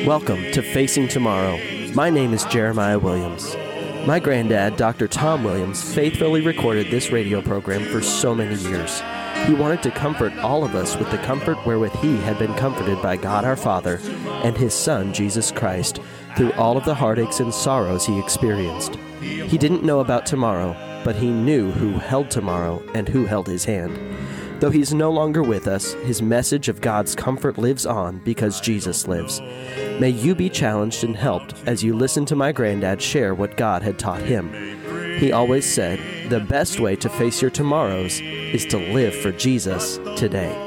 Welcome to Facing Tomorrow. My name is Jeremiah Williams. My granddad, Dr. Tom Williams, faithfully recorded this radio program for so many years. He wanted to comfort all of us with the comfort wherewith he had been comforted by God our Father and his Son, Jesus Christ, through all of the heartaches and sorrows he experienced. He didn't know about tomorrow, but he knew who held tomorrow and who held his hand. Though he's no longer with us, his message of God's comfort lives on because Jesus lives. May you be challenged and helped as you listen to my granddad share what God had taught him. He always said, the best way to face your tomorrows is to live for Jesus today.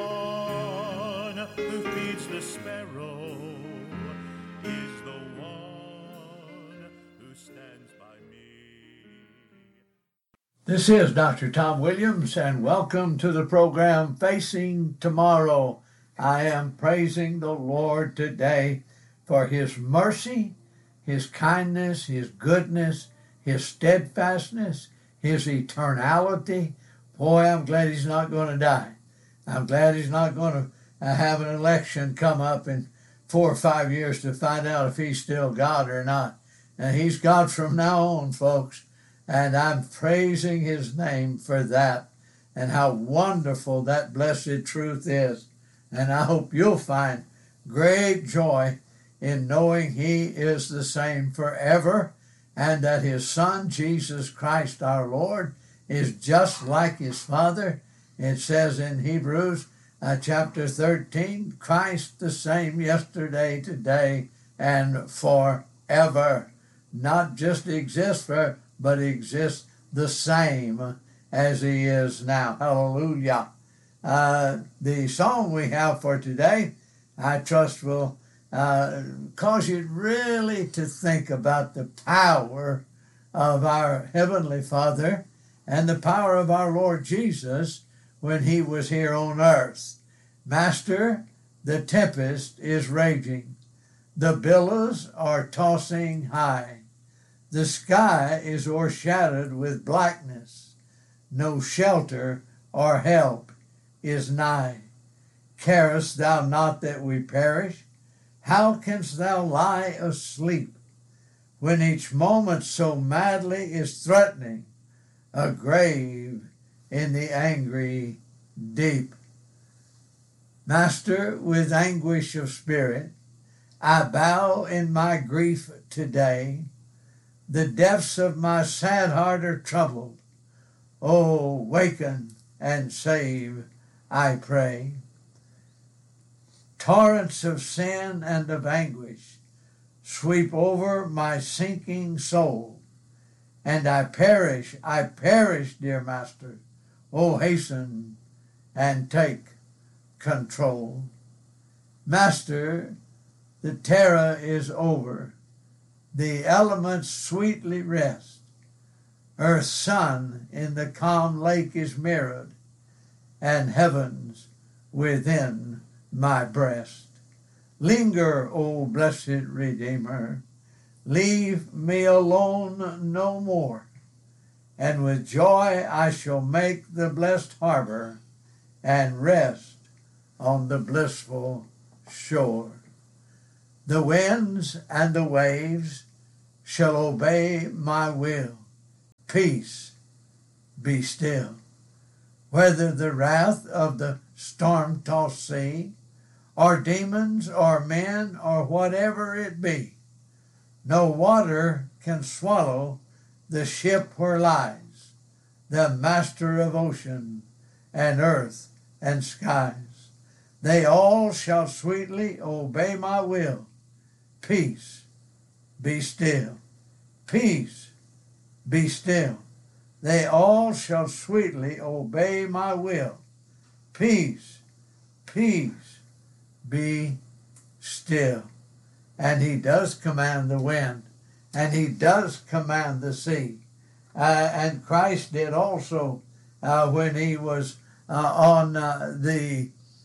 This is Dr. Tom Williams, and welcome to the program Facing Tomorrow. I am praising the Lord today for his mercy, his kindness, his goodness, his steadfastness, his eternality. Boy, I'm glad he's not going to die. I'm glad he's not going to have an election come up in 4 or 5 years to find out if he's still God or not. And he's God from now on, folks. And I'm praising his name for that and how wonderful that blessed truth is. And I hope you'll find great joy in knowing he is the same forever and that his Son, Jesus Christ our Lord, is just like his Father. It says in Hebrews chapter 13, Christ the same yesterday, today, and forever. Not just exists for, but exists the same as he is now. Hallelujah. The song we have for today, I trust will cause you really to think about the power of our Heavenly Father and the power of our Lord Jesus when he was here on earth. Master, the tempest is raging. The billows are tossing high. The sky is o'ershadowed with blackness. No shelter or help is nigh. Carest thou not that we perish? How canst thou lie asleep when each moment so madly is threatening a grave in the angry deep? Master, with anguish of spirit, I bow in my grief today. The depths of my sad heart are troubled. Oh, waken and save, I pray. Torrents of sin and of anguish sweep over my sinking soul, and I perish, dear Master. Oh, hasten and take control. Master, the terror is over. The elements sweetly rest. Earth's sun in the calm lake is mirrored, and heavens within my breast. Linger, O blessed Redeemer, leave me alone no more, and with joy I shall make the blessed harbor and rest on the blissful shore. The winds and the waves shall obey my will. Peace, be still. Whether the wrath of the storm-tossed sea, or demons, or men, or whatever it be, no water can swallow the ship where lies the Master of ocean and earth and skies. They all shall sweetly obey my will. Peace, be still. Peace, be still. They all shall sweetly obey my will. Peace, peace, be still. And he does command the wind, and he does command the sea. And Christ did also when he was on the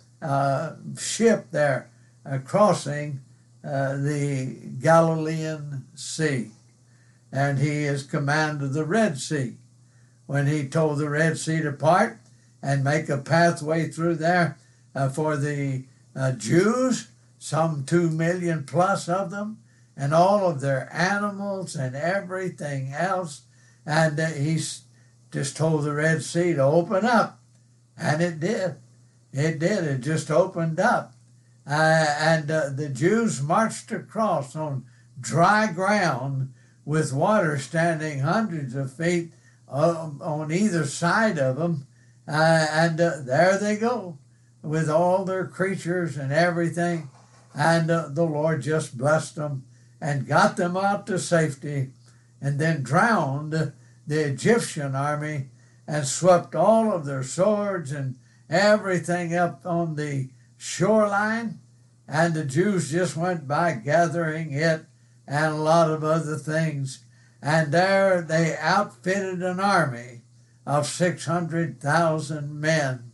ship there crossing the Galilean Sea. And he has commanded the Red Sea when he told the Red Sea to part and make a pathway through there for the Jews some 2 million plus of them, and all of their animals and everything else. And he just told the Red Sea to open up, and it did. It did. It just opened up. And the Jews marched across on dry ground with water standing hundreds of feet on either side of them. And there they go with all their creatures and everything. And the Lord just blessed them and got them out to safety, and then drowned the Egyptian army and swept all of their swords and everything up on the shoreline. And the Jews just went by gathering it and a lot of other things. And there they outfitted an army of 600,000 men.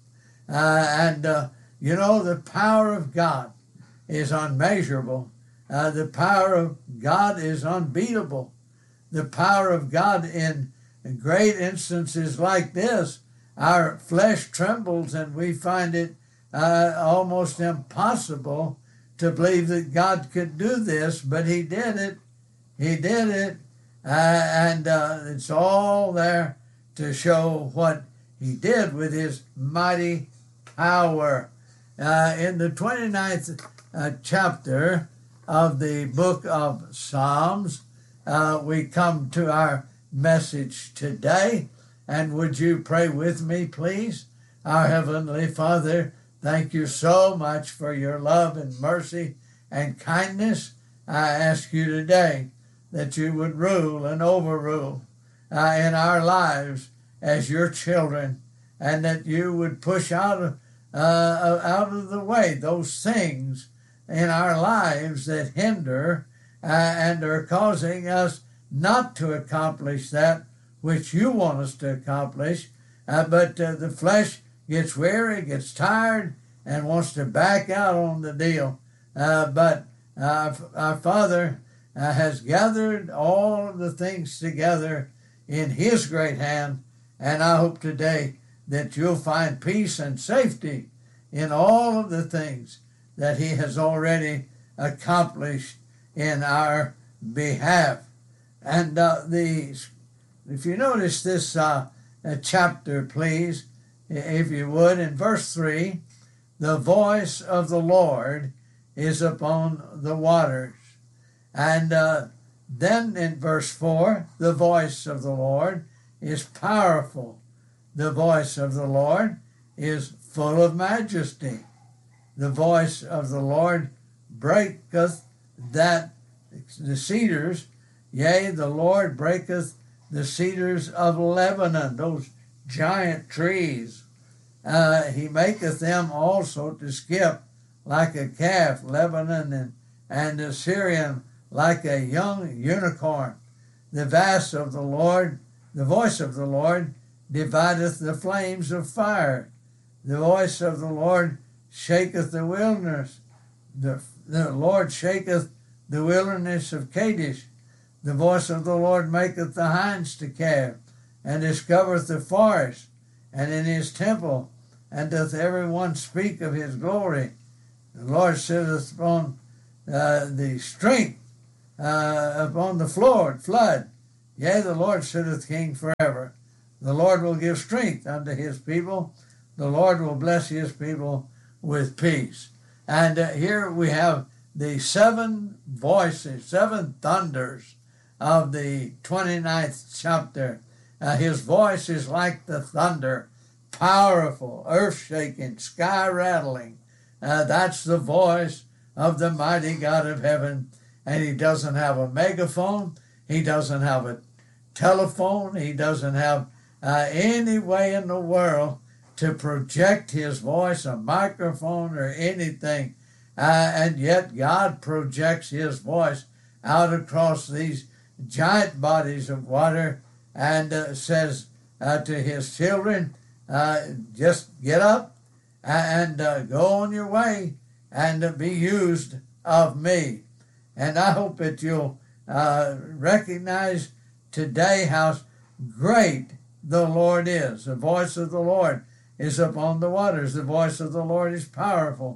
You know, the power of God is unmeasurable. The power of God is unbeatable. The power of God in great instances like this, our flesh trembles and we find it almost impossible to believe that God could do this, but he did it. He did it. And it's all there to show what he did with his mighty power. In the 29th chapter of the book of Psalms, we come to our message today. And would you pray with me, please? Our Heavenly Father, thank you so much for your love and mercy and kindness. I ask you today that you would rule and overrule in our lives as your children, and that you would push out of the way those things in our lives that hinder and are causing us not to accomplish that which you want us to accomplish. But the flesh gets weary, gets tired, and wants to back out on the deal. But our Father has gathered all of the things together in his great hand, and I hope today that you'll find peace and safety in all of the things that he has already accomplished in our behalf. And if you notice this chapter, please, if you would, in verse 3, the voice of the Lord is upon the waters. And then in verse 4, the voice of the Lord is powerful. The voice of the Lord is full of majesty. The voice of the Lord breaketh the cedars, yea, the Lord breaketh the cedars of Lebanon, those giant trees. He maketh them also to skip like a calf, Lebanon and the Syrian like a young unicorn. The voice of the Lord divideth the flames of fire. The voice of the Lord shaketh the wilderness. The Lord shaketh the wilderness of Kadesh. The voice of the Lord maketh the hinds to calve, and discovereth the forest, and in his temple, and doth every one speak of his glory. The Lord sitteth upon the strength, upon the flood. Yea, the Lord sitteth king forever. The Lord will give strength unto his people. The Lord will bless his people with peace. And here we have the 7 voices, 7 thunders of the 29th chapter. His voice is like the thunder, powerful, earth-shaking, sky-rattling. That's the voice of the mighty God of heaven. And he doesn't have a megaphone. He doesn't have a telephone. He doesn't have any way in the world to project his voice, a microphone or anything. And yet God projects his voice out across these giant bodies of water and says to his children, just get up and go on your way and be used of me. And I hope that you'll recognize today how great the Lord is. The voice of the Lord is upon the waters. The voice of the Lord is powerful.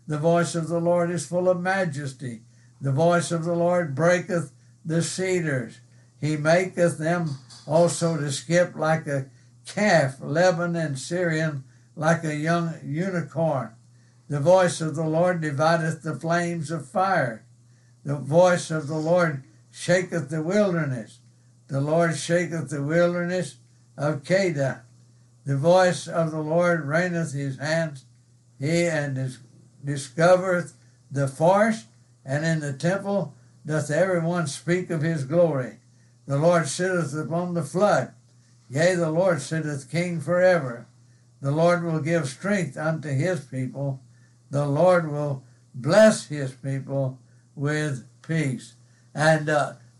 The voice of the Lord is full of majesty. The voice of the Lord breaketh the cedars. He maketh them also to skip like a calf, Lebanon and Syrian like a young unicorn. The voice of the Lord divideth the flames of fire. The voice of the Lord shaketh the wilderness. The Lord shaketh the wilderness of Kedah. The voice of the Lord reigneth his hands. He and discovereth the forest, and in the temple doth every one speak of his glory. The Lord sitteth upon the flood. Yea, the Lord sitteth king forever. The Lord will give strength unto his people. The Lord will bless his people with peace. And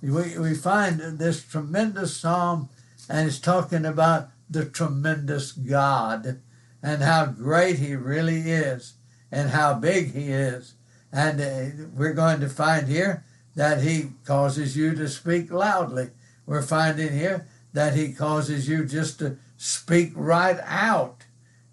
we find this tremendous psalm, and it's talking about the tremendous God and how great he really is and how big he is. And we're going to find here that he causes you to speak loudly. We're finding here that he causes you just to speak right out,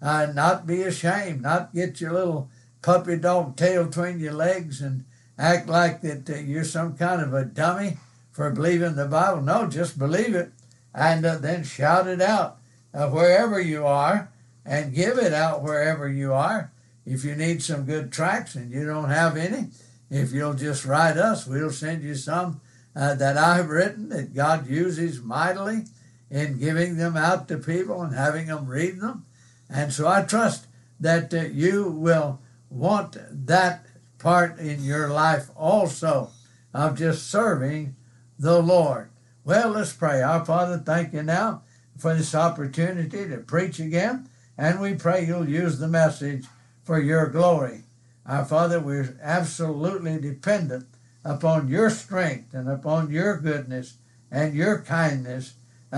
not be ashamed, not get your little puppy dog tail between your legs and act like that you're some kind of a dummy for believing the Bible. No, just believe it and then shout it out wherever you are, and give it out wherever you are. If you need some good tracts and you don't have any, if you'll just write us, we'll send you some that I've written that God uses mightily in giving them out to people and having them read them. And so I trust that you will want that part in your life also of just serving the Lord. Well, let's pray. Our Father, thank you now for this opportunity to preach again, and we pray you'll use the message for your glory. Our Father, we're absolutely dependent upon your strength and upon your goodness and your kindness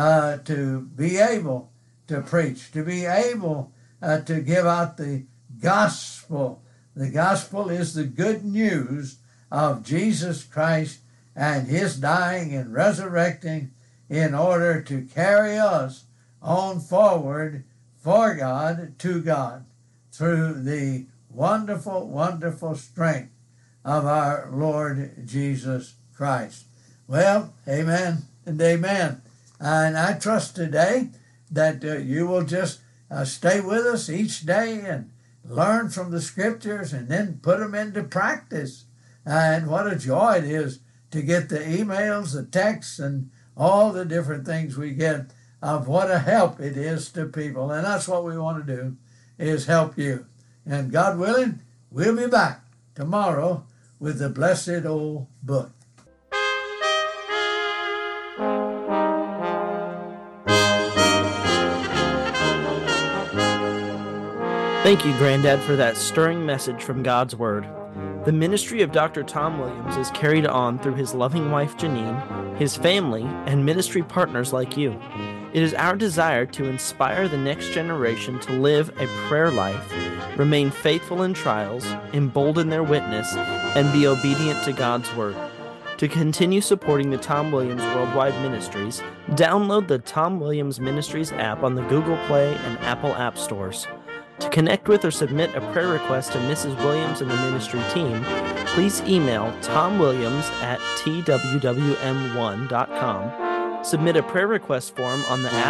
to be able to preach, to be able to give out the gospel. The gospel is the good news of Jesus Christ and his dying and resurrecting in order to carry us on forward for God, to God, through the wonderful, wonderful strength of our Lord Jesus Christ. Well, amen and amen. And I trust today that you will just stay with us each day and learn from the scriptures and then put them into practice. And what a joy it is to get the emails, the texts, and all the different things we get of what a help it is to people. And that's what we want to do, is help you. And God willing, we'll be back tomorrow with the blessed old book. Thank you, Granddad, for that stirring message from God's Word. The ministry of Dr. Tom Williams is carried on through his loving wife, Janine, his family, and ministry partners like you. It is our desire to inspire the next generation to live a prayer life, remain faithful in trials, embolden their witness, and be obedient to God's Word. To continue supporting the Tom Williams Worldwide Ministries, download the Tom Williams Ministries app on the Google Play and Apple App Stores. To connect with or submit a prayer request to Mrs. Williams and the ministry team, please email tomwilliams@twwm1.com. Submit a prayer request form on the app